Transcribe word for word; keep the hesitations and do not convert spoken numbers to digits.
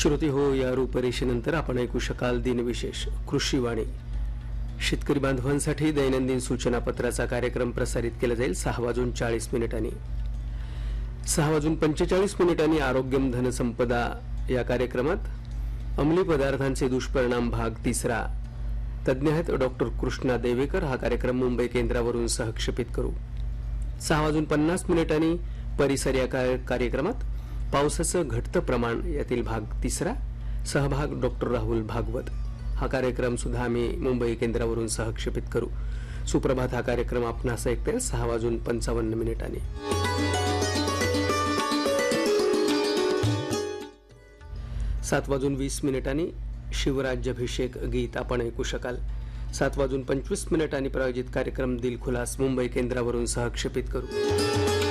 श्रोते हो, या रूपरेषेनंतर आपण ऐकू शकाल दिनविशेष कृषीवाणी. शेतकरी बांधवांसाठी दैनंदिन सूचना पत्राचा कार्यक्रम प्रसारित केला जाईल सहा वाजून चाळीस मिनिटांनी. सहा वाजून पंचेचाळीस मिनिटांनी आरोग्यम धनसंपदा या कार्यक्रमात अंमली पदार्थांचे दुष्परिणाम भाग तिसरा, तज्ज्ञ आहेत डॉक्टर कृष्णा देवेकर. हा कार्यक्रम मुंबई केंद्रावरून सहक्षेपित करू. सहा वाजून पन्नास मिनिटांनी परिसर या कार्यक्रमात पावसाचं घटतं प्रमाण यातील भाग तिसरा, सहभाग डॉक्टर राहुल भागवत. हा कार्यक्रम सुद्धा आम्ही मुंबई केंद्रावरून सहक्षेपित करू. सुप्रभात हा कार्यक्रम आपणास ऐकता सहा वाजून पंचावन्न मिनिटांनी. सात वाजून वीस मिनिटांनी शिवराज्याभिषेक गीत आपण ऐकू शकाल. सात वाजून पंचवीस मिनिटांनी प्रायोजित कार्यक्रम दिलखुलास मुंबई केंद्रावरून सहक्षेपित करू.